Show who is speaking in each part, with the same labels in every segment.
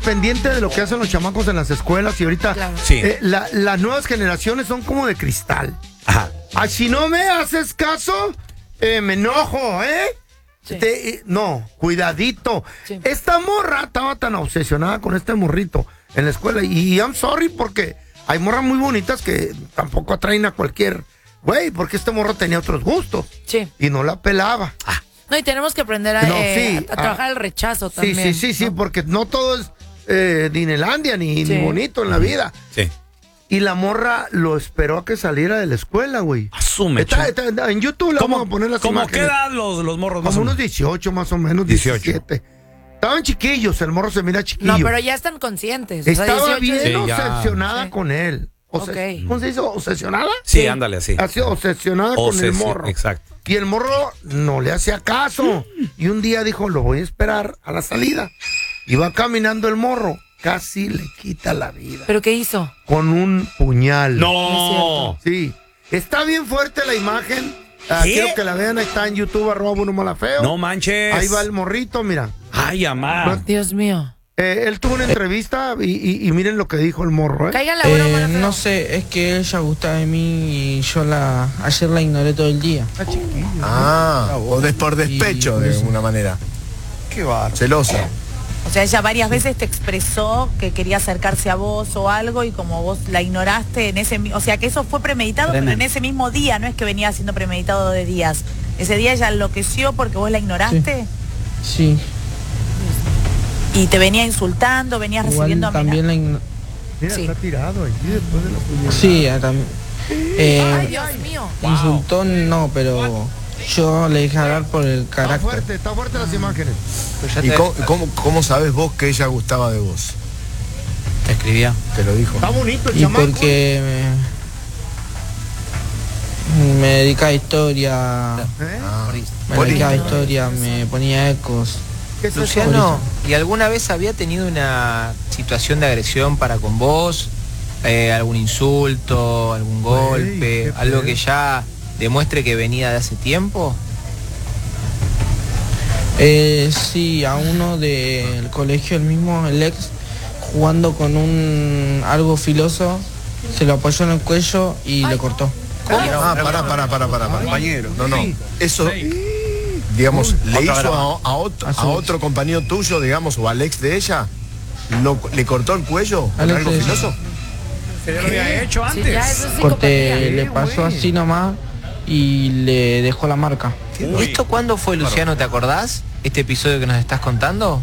Speaker 1: pendiente de lo que hacen los chamacos en las escuelas y ahorita las nuevas generaciones son como de cristal.
Speaker 2: Ajá.
Speaker 1: Si no me haces caso, me enojo, ¿eh?
Speaker 3: Sí.
Speaker 1: No, cuidadito.
Speaker 3: Sí.
Speaker 1: Esta morra estaba tan obsesionada con este morrito en la escuela y I'm sorry porque hay morras muy bonitas que tampoco atraen a cualquier güey, porque este morro tenía otros gustos.
Speaker 3: Sí.
Speaker 1: Y no la pelaba.
Speaker 3: No, y tenemos que aprender a trabajar el rechazo también.
Speaker 1: Sí, porque no todo es Disneylandia ni bonito en la vida.
Speaker 2: Sí.
Speaker 1: Y la morra lo esperó a que saliera de la escuela, güey.
Speaker 2: Asume.
Speaker 1: En YouTube le vamos a poner las
Speaker 2: ¿Cómo
Speaker 1: imágenes.
Speaker 2: qué edad los morros?
Speaker 1: Como unos 18 más o menos, 17. Estaban chiquillos, el morro se mira chiquillo.
Speaker 3: No, pero ya están conscientes.
Speaker 1: Estaba bien
Speaker 2: Sí,
Speaker 1: obsesionada con él.
Speaker 3: Okay.
Speaker 1: ¿Cómo se dice? ¿Obsesionada?
Speaker 2: Sí, ándale así.
Speaker 1: Así, obsesionada con el morro.
Speaker 2: Exacto.
Speaker 1: Y el morro no le hacía caso. Y un día dijo, lo voy a esperar a la salida. Y va caminando el morro. Casi le quita la vida.
Speaker 3: ¿Pero qué hizo?
Speaker 1: Con un puñal.
Speaker 2: ¡No!
Speaker 1: Sí. Está bien fuerte la imagen. Quiero que la vean. Ahí está en YouTube, @BuenoMalaFeo.
Speaker 2: No manches.
Speaker 1: Ahí va el morrito, mira.
Speaker 2: Ay, amá.
Speaker 3: Dios mío.
Speaker 1: Él tuvo una entrevista y miren lo que dijo el morro, ¿eh?
Speaker 3: Caigan la Bueno Malafeo.
Speaker 4: No sé, es que ella gustaba de mí y yo ayer la ignoré todo el día.
Speaker 5: O por despecho de alguna manera.
Speaker 1: Qué barro.
Speaker 5: Celosa.
Speaker 6: O sea, ella varias veces te expresó que quería acercarse a vos o algo y como vos la ignoraste en ese... O sea, que eso fue premeditado, pero en ese mismo día, no es que venía siendo premeditado de días. Ese día ella enloqueció porque vos la ignoraste.
Speaker 4: Sí.
Speaker 6: Y te venía insultando, venías
Speaker 4: Igual
Speaker 6: recibiendo
Speaker 4: también
Speaker 6: amenazas.
Speaker 1: Mira, está tirado allí después de la puñalada.
Speaker 4: Sí, también.
Speaker 3: Ay, Dios mío.
Speaker 4: Insultó no, pero yo le dejé hablar por el carácter.
Speaker 1: Está fuerte las imágenes.
Speaker 5: ¿Y cómo sabes vos que ella gustaba de vos?
Speaker 7: Te escribía.
Speaker 5: Te lo dijo.
Speaker 1: Está bonito el
Speaker 4: Y
Speaker 1: chamaco.
Speaker 4: porque me dedicaba a historia, me dedicaba a historia, me ponía ecos.
Speaker 7: Luciano, ¿y alguna vez había tenido una situación de agresión para con vos? ¿Algún insulto, algún golpe? ¿Algo que ya demuestre que venía de hace tiempo?
Speaker 4: Sí, a uno del colegio, el mismo, el ex, jugando con algo filoso, se lo apoyó en el cuello y le cortó.
Speaker 5: Para.
Speaker 7: Compañero.
Speaker 5: No. Eso, digamos, le hizo a otro compañero tuyo, digamos, o al ex de ella, ¿le cortó el cuello con algo filoso?
Speaker 2: Se lo había hecho antes.
Speaker 3: Sí, ya, eso es
Speaker 4: Corte, le pasó así nomás y le dejó la marca.
Speaker 7: ¿Esto cuándo fue, Luciano? ¿Te acordás? ¿Este episodio que nos estás contando?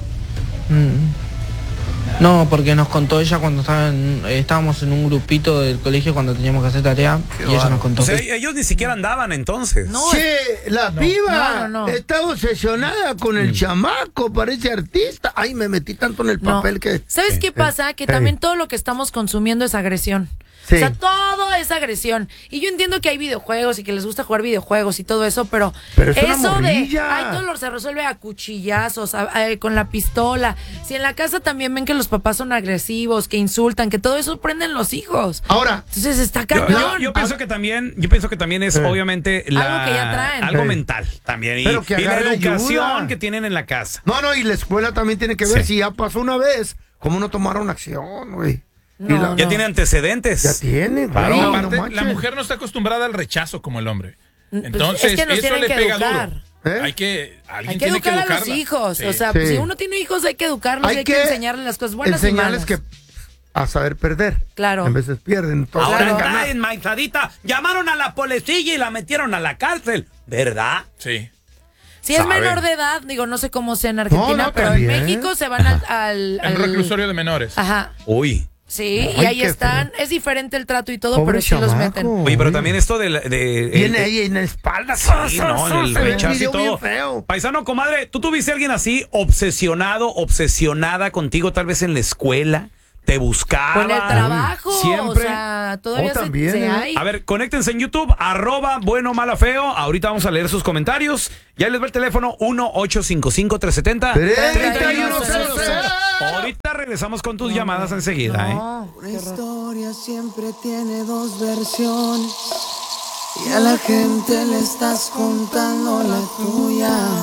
Speaker 4: No, porque nos contó ella cuando estábamos en un grupito del colegio cuando teníamos que hacer tarea y ella nos contó.
Speaker 2: O sea, ellos ni siquiera andaban entonces.
Speaker 3: No.
Speaker 1: Che, la piba
Speaker 3: No.
Speaker 1: está obsesionada con el chamaco, parece artista. Ay, me metí tanto en el papel que...
Speaker 3: ¿Sabes qué pasa? Que también todo lo que estamos consumiendo es agresión.
Speaker 1: Sí.
Speaker 3: O sea, todo es agresión. Y yo entiendo que hay videojuegos y que les gusta jugar videojuegos y todo eso, pero
Speaker 1: es una
Speaker 3: eso
Speaker 1: morrilla.
Speaker 3: todo se resuelve a cuchillazos, con la pistola. Si en la casa también ven que los papás son agresivos, que insultan, que todo eso prenden los hijos.
Speaker 1: Ahora,
Speaker 3: Entonces está cañón.
Speaker 2: Yo pienso que también es obviamente
Speaker 3: algo que ya traen.
Speaker 2: algo mental también y
Speaker 1: Pero que
Speaker 2: la
Speaker 1: agarre
Speaker 2: educación
Speaker 1: ayuda.
Speaker 2: que tienen en la casa.
Speaker 1: No, y la escuela también tiene que ver
Speaker 2: Sí.
Speaker 1: si ya pasó una vez, cómo no tomaron acción, güey.
Speaker 3: No,
Speaker 2: Ya tiene antecedentes.
Speaker 1: Ya tiene, güey.
Speaker 2: Claro.
Speaker 1: no
Speaker 8: Aparte,
Speaker 1: manches.
Speaker 8: la mujer no está acostumbrada al rechazo como el hombre.
Speaker 3: Pues
Speaker 8: Entonces,
Speaker 3: es que nos
Speaker 8: eso
Speaker 3: tienen
Speaker 8: le
Speaker 3: que
Speaker 8: pega
Speaker 3: educar.
Speaker 8: duro.
Speaker 1: ¿Eh?
Speaker 8: Alguien
Speaker 3: Hay que
Speaker 8: tiene que
Speaker 3: educar a los
Speaker 8: educarla.
Speaker 3: hijos.
Speaker 8: Sí.
Speaker 3: O sea,
Speaker 1: Sí.
Speaker 3: si uno tiene hijos hay que educarlos y hay que enseñarles las cosas buenas y
Speaker 1: enseñarles
Speaker 3: malas.
Speaker 1: que a saber perder.
Speaker 3: Claro.
Speaker 1: En veces pierden. Entonces,
Speaker 2: Ahora
Speaker 1: saben
Speaker 2: está
Speaker 1: ganar.
Speaker 2: enmaizadita. Llamaron a la policía y la metieron a la cárcel, ¿verdad?
Speaker 8: Sí.
Speaker 3: Si es
Speaker 2: Saben.
Speaker 3: menor de edad, digo, no sé cómo sea en Argentina,
Speaker 1: No,
Speaker 3: pero
Speaker 1: también.
Speaker 3: en México se van al
Speaker 8: El reclusorio de menores.
Speaker 3: Ajá.
Speaker 2: Uy.
Speaker 3: Sí,
Speaker 1: Ay,
Speaker 3: y ahí
Speaker 1: qué
Speaker 3: están.
Speaker 1: feo.
Speaker 3: Es diferente el trato y todo,
Speaker 1: Pobre
Speaker 3: pero sí los
Speaker 1: chamaco.
Speaker 3: meten.
Speaker 2: Oye, pero también esto de
Speaker 1: Viene ahí en la espalda.
Speaker 2: Sí, no, el
Speaker 1: Se ve
Speaker 2: rechazo y
Speaker 1: video bien
Speaker 2: todo.
Speaker 1: feo.
Speaker 2: Paisano, comadre, ¿tú tuviste a alguien así obsesionada contigo tal vez en la escuela? ¿Te buscaba?
Speaker 3: Con el trabajo,
Speaker 2: Siempre.
Speaker 3: o sea, todavía
Speaker 1: también,
Speaker 3: se
Speaker 1: ¿eh?
Speaker 3: hay.
Speaker 2: A ver, conéctense en YouTube, @buenomalafeo. Ahorita vamos a leer sus comentarios. Ya les va el teléfono 1-855-370.
Speaker 1: 3100.
Speaker 2: Ahorita regresamos con tus llamadas enseguida,
Speaker 3: No.
Speaker 9: Una historia siempre tiene dos versiones y a la gente le estás contando la tuya.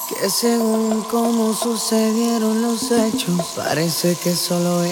Speaker 9: que según cómo sucedieron los hechos, parece que solo